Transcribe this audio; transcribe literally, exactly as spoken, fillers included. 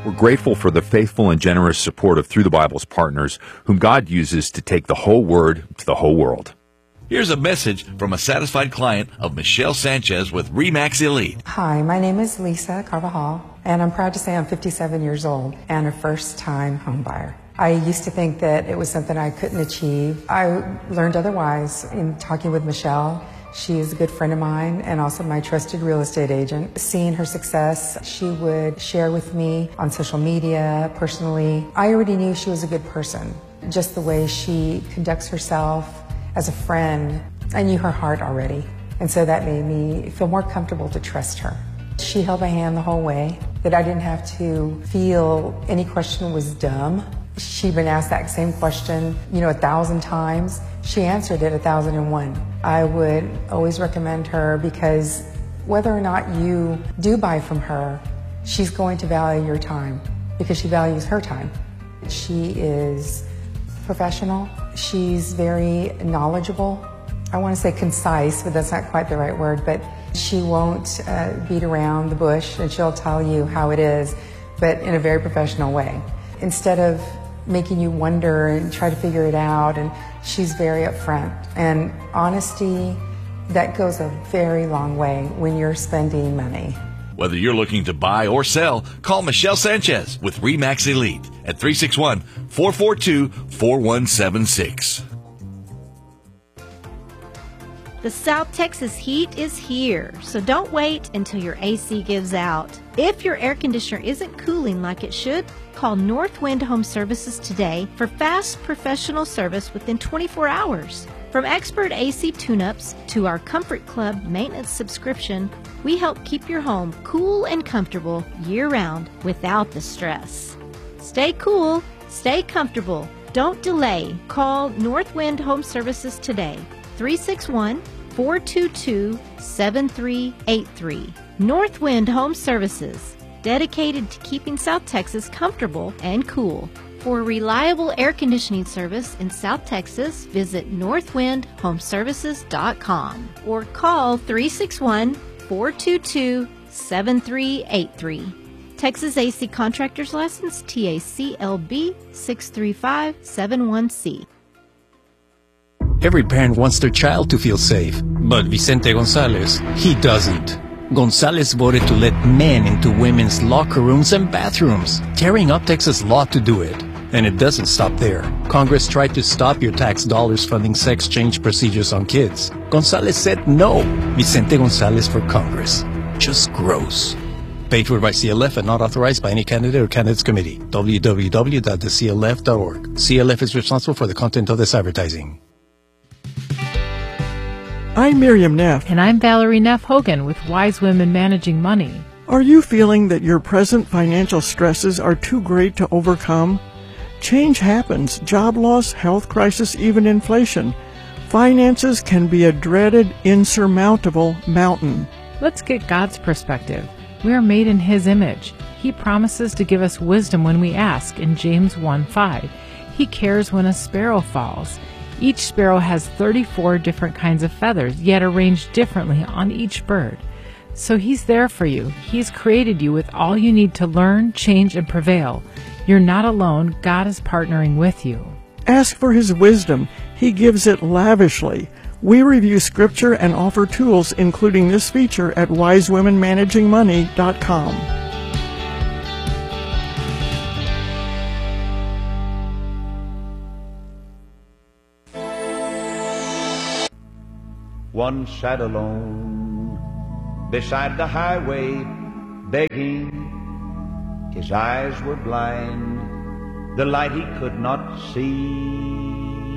We're grateful for the faithful and generous support of Through the Bible's partners, whom God uses to take the whole Word to the whole world. Here's a message from a satisfied client of Michelle Sanchez with RE/MAX Elite. Hi, my name is Lisa Carvajal, and I'm proud to say I'm fifty-seven years old and a first-time homebuyer. I used to think that it was something I couldn't achieve. I learned otherwise in talking with Michelle. She is a good friend of mine and also my trusted real estate agent. Seeing her success, she would share with me on social media, personally. I already knew she was a good person. Just the way she conducts herself as a friend, I knew her heart already. And so that made me feel more comfortable to trust her. She held my hand the whole way, that I didn't have to feel any question was dumb. She'd been asked that same question, you know, a thousand times. She answered it a thousand and one. I would always recommend her because whether or not you do buy from her, she's going to value your time because she values her time. She is professional. She's very knowledgeable. I want to say concise, but that's not quite the right word, but she won't uh, beat around the bush and she'll tell you how it is, but in a very professional way. Instead of making you wonder and try to figure it out, and she's very upfront. And honesty, that goes a very long way when you're spending money. Whether you're looking to buy or sell, call Michelle Sanchez with RE/MAX Elite at three six one, four four two, four one seven six. The South Texas heat is here, so don't wait until your A C gives out. If your air conditioner isn't cooling like it should, call Northwind Home Services today for fast professional service within twenty-four hours. From expert A C tune-ups to our Comfort Club maintenance subscription, we help keep your home cool and comfortable year-round without the stress. Stay cool, stay comfortable. Don't delay. Call Northwind Home Services today, three six one, four two two, seven three eight three. Northwind Home Services, dedicated to keeping South Texas comfortable and cool. For reliable air conditioning service in South Texas, visit northwind home services dot com or call three six one, four two two, seven three eight three. Texas A C Contractors License T A C L B six three five seven one C. Every parent wants their child to feel safe, but Vicente Gonzalez, he doesn't. Gonzalez voted to let men into women's locker rooms and bathrooms, tearing up Texas law to do it. And it doesn't stop there. Congress tried to stop your tax dollars funding sex change procedures on kids. Gonzalez said no. Vicente Gonzalez for Congress. Just gross. Paid for by C L F and not authorized by any candidate or candidates committee. w w w dot the c l f dot org. C L F is responsible for the content of this advertising. I'm Miriam Neff. And I'm Valerie Neff Hogan with Wise Women Managing Money. Are you feeling that your present financial stresses are too great to overcome? Change happens. Job loss, health crisis, even inflation. Finances can be a dreaded, insurmountable mountain. Let's get God's perspective. We are made in His image. He promises to give us wisdom when we ask in James one five. He cares when a sparrow falls. Each sparrow has thirty-four different kinds of feathers, yet arranged differently on each bird. So He's there for you. He's created you with all you need to learn, change, and prevail. You're not alone. God is partnering with you. Ask for His wisdom. He gives it lavishly. We review Scripture and offer tools, including this feature, at wise women managing money dot com. One sat alone beside the highway, begging. His eyes were blind, the light he could not see.